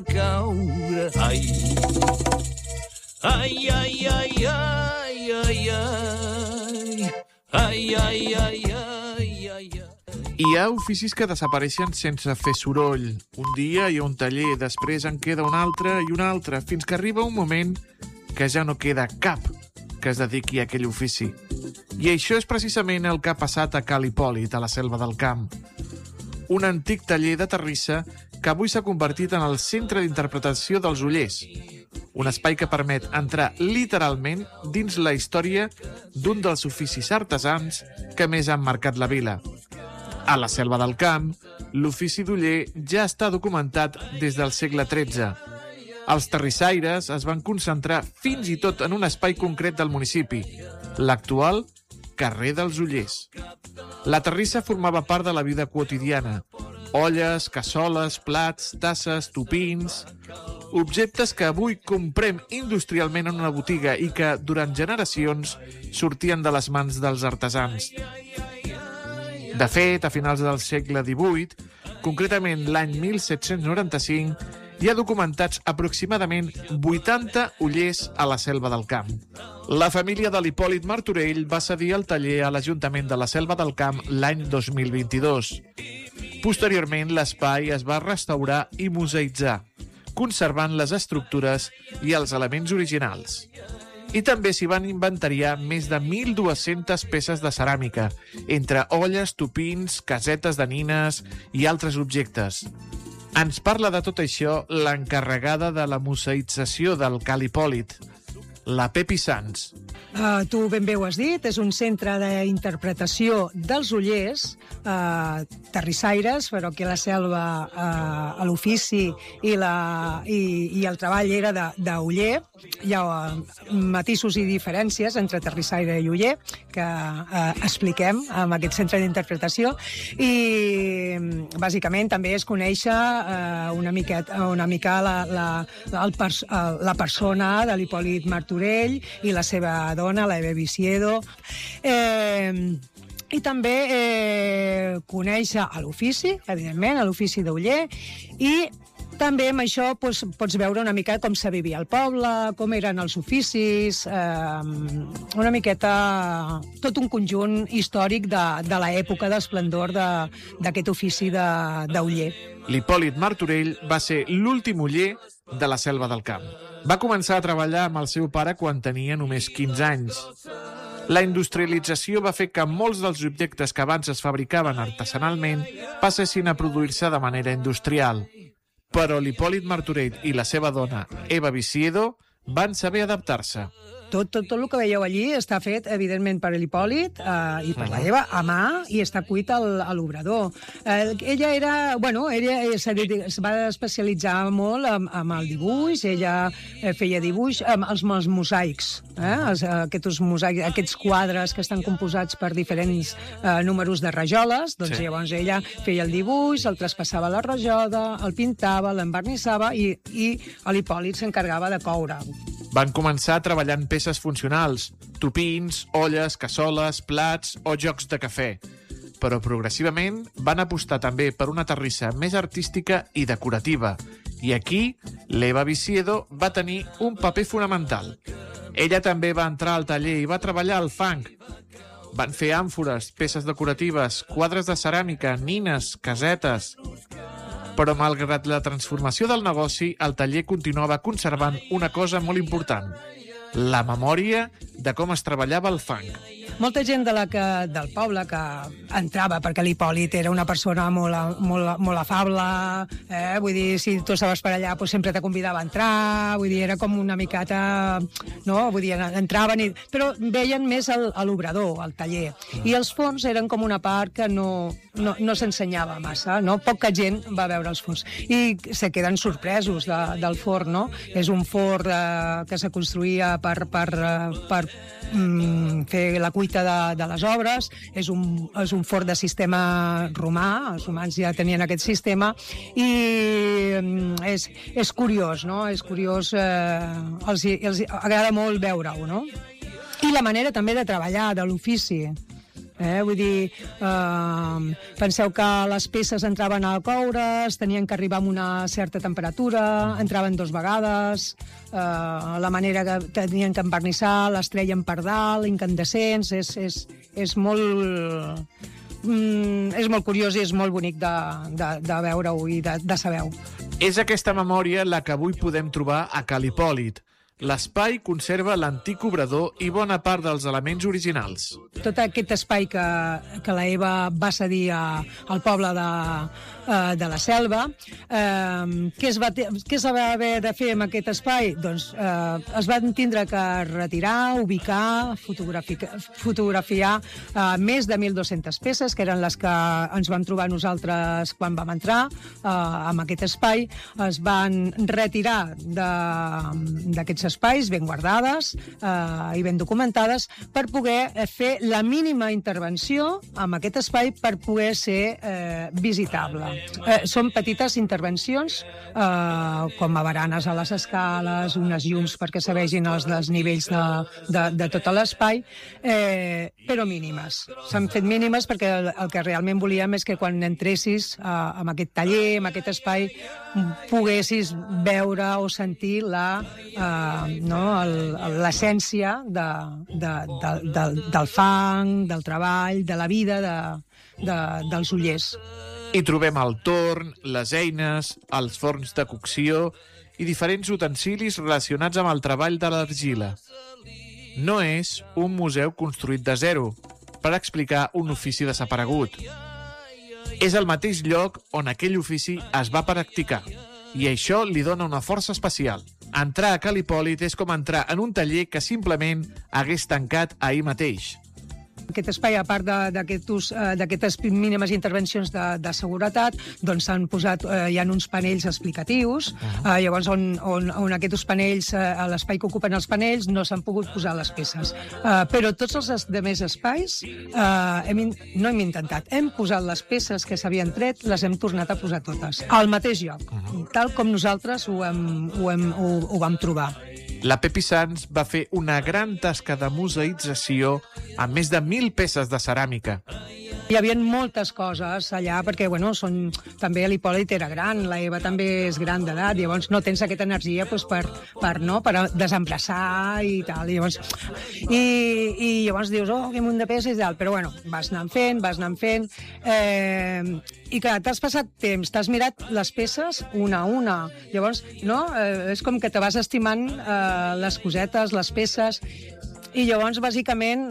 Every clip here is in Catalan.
caure. Ai, ai, ai, ai, ai, ai, ai, ai, ai, ai, ai, ai. Hi ha oficis que desapareixen sense fer soroll. Un dia hi ha un taller, després en queda un altre i un altre, fins que arriba un moment que ja no queda cap que es dediqui a aquell ofici. I això és precisament el que ha passat a Cal Hipòlit, a la Selva del Camp. Un antic taller de terrissa que avui s'ha convertit en el centre d'interpretació dels Ollers. Un espai que permet entrar literalment dins la història d'un dels oficis artesans que més han marcat la vila. A la Selva del Camp, l'ofici d'oller ja està documentat des del segle XIII. Els terrissaires es van concentrar fins i tot en un espai concret del municipi, l'actual carrer dels Ollers. La terrissa formava part de la vida quotidiana. Olles, cassoles, plats, tasses, tupins... Objectes que avui comprem industrialment en una botiga i que, durant generacions, sortien de les mans dels artesans. De fet, a finals del segle XVIII, concretament l'any 1795, hi ha documentats aproximadament 80 ollers a la Selva del Camp. La família de l'Hipòlit Martorell va cedir el taller a l'Ajuntament de la Selva del Camp l'any 2022. Posteriorment, l'espai es va restaurar i museïtzar, conservant les estructures i els elements originals. I també s'hi van inventariar més de 1.200 peces de ceràmica, entre olles, tupins, casetes de nines i altres objectes. Ens parla de tot això l'encarregada de la museïtzació del Cal Hipòlit, la Pepi Sans. Tu ben bé ho has dit, és un centre d'interpretació dels ollers, terrissaires, però aquí a la selva l'ofici i el treball era d'oller. Hi ha matisos i diferències entre terrissaire i oller que expliquem en aquest centre d'interpretació i bàsicament també és conèixer una mica la persona de l'Hipòlit Martorell i la seva dona, la Eva Viciedo, i també conèixer l'ofici, evidentment, l'ofici d'oller, i també amb això pots veure una mica com se vivia al poble, com eren els oficis, una miqueta tot un conjunt històric de l'època d'esplendor d'aquest ofici d'oller. L'Hipòlit Martorell va ser l'últim oller de la Selva del Camp. Va començar a treballar amb el seu pare quan tenia només 15 anys. La industrialització va fer que molts dels objectes que abans es fabricaven artesanalment passessin a produir-se de manera industrial. Però l'Hipòlit Martorell i la seva dona, Eva Viciedo, van saber adaptar-se. Tot el que veieu allí està fet, evidentment, per l'Hipòlit i per la Eva, a mà, i està cuit a l'obrador. Ella es va especialitzar molt amb el dibuix, ella feia dibuix amb els mosaics, aquests quadres que estan composats per diferents números de rajoles, doncs sí. Llavors ella feia el dibuix, el traspassava a la rajola, el pintava, l'envernissava i l'Hipòlit s'encarregava de coure-ho. Van començar treballant peces funcionals, tupins, olles, cassoles, plats o jocs de cafè. Però progressivament van apostar també per una terrissa més artística i decorativa. I aquí, l'Eva Viciedo va tenir un paper fonamental. Ella també va entrar al taller i va treballar al fang. Van fer àmfores, peces decoratives, quadres de ceràmica, nines, casetes... Però malgrat la transformació del negoci, el taller continuava conservant una cosa molt important: la memòria de com es treballava el fang. Molta gent del poble que entrava, perquè l'Hipòlit era una persona molt afable, vull dir, si tu estaves per allà doncs sempre te convidava a entrar, vull dir, era com una miqueta, no? Vull dir, entraven, però veien més a l'obrador, al taller, i els forns eren com una part que no s'ensenyava massa, no? Poca gent va veure els forns, i se queden sorpresos del forn, no? És un forn que se construïa per fer la cuita de les obres, és un forn de sistema romà, els romans ja tenien aquest sistema, i és curiós, no? És curiós, els agrada molt veure-ho, no? I la manera també de treballar, de l'ofici. Vull dir, penseu que les peces entraven a coure's, tenien que arribar a una certa temperatura, entraven 2 vegades, la manera que tenien que envernissar, les treien per dalt, incandescents, és molt... és molt curiós i és molt bonic de veure-ho i de saber-ho. És aquesta memòria la que avui podem trobar a Ca l'Hipòlit. L'espai conserva l'antic obrador i bona part dels elements originals. Tot aquest espai que la Eva va cedir al poble de la Selva, què es va haver de fer amb aquest espai? Doncs es van tindre que retirar, ubicar, fotografiar més de 1.200 peces, que eren les que ens vam trobar nosaltres quan vam entrar en aquest espai. Es van retirar d'aquests espais ben guardades i ben documentades per poder fer la mínima intervenció en aquest espai per poder ser visitable. Són petites intervencions com a baranes a les escales, unes llums perquè se vegin els desnivells de tot l'espai, però mínimes. S'han fet mínimes perquè el que realment volíem és que quan entressis en aquest taller, en aquest espai, poguessis veure o sentir l'essència del fang, del treball, de la vida dels ollers. Hi trobem el torn, les eines, els forns de cocció i diferents utensilis relacionats amb el treball de l'argila. No és un museu construït de zero per explicar un ofici desaparegut. És el mateix lloc on aquell ofici es va practicar, i això li dona una força especial. Entrar a Ca l'Hipòlit és com entrar en un taller que simplement hagués tancat ahir mateix. Aquest espai, a part d'aquestes mínimes intervencions de seguretat, doncs s'han posat, hi ha uns panells explicatius, llavors on aquests panells, a l'espai que ocupen els panells, no s'han pogut posar les peces. Però tots els altres espais no hem intentat. Hem posat les peces que s'havien tret, les hem tornat a posar totes, al mateix lloc, tal com nosaltres ho vam trobar. La Pepi Sans va fer una gran tasca de museïtzació amb més de 1.000 peces de ceràmica. Hi havia moltes coses allà, perquè també l'Hipòlit era gran, la Eva també és gran d'edat, llavors no tens aquesta energia per desemplaçar i tal. I llavors dius, que munt de peces i tal, però vas anant fent, i que t'has passat temps, t'has mirat les peces una a una. Llavors, és com que te vas estimant les cosetes, les peces, i llavors, bàsicament,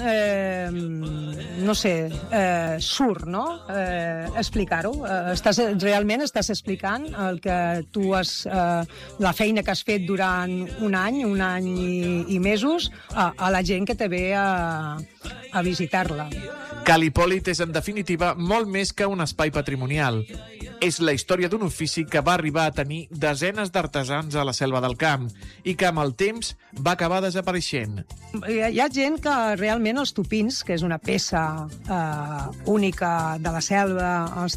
surt, explicar-ho. Realment estàs explicant el que tu la feina que has fet durant un any i mesos a la gent que te ve a visitar-la. Ca l'Hipòlit és, en definitiva, molt més que un espai patrimonial. És la història d'un ofici que va arribar a tenir desenes d'artesans a la Selva del Camp i que amb el temps va acabar desapareixent. Hi ha gent que realment els tupins, que és una peça única de la selva,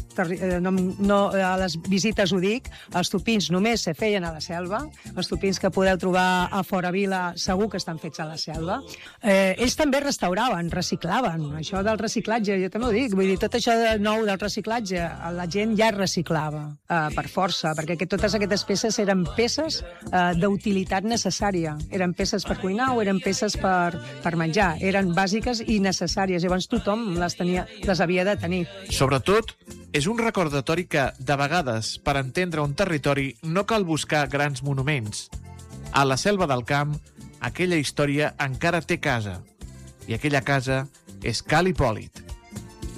a les visites ho dic, els tupins només se feien a la selva, els tupins que podeu trobar a fora vila segur que estan fets a la selva. Ells també restauraven, reciclaven. Això del reciclatge, jo també ho dic, vull dir, tot això de nou del reciclatge, la gent ja reciclava per força, perquè totes aquestes peces eren peces d'utilitat necessària. Eren peces per cuinar o eren peces per menjar. Eren bàsiques i necessàries. Llavors tothom les havia de tenir. Sobretot, és un recordatori que, de vegades, per entendre un territori, no cal buscar grans monuments. A la Selva del Camp, aquella història encara té casa. I aquella casa és Ca l'Hipòlit.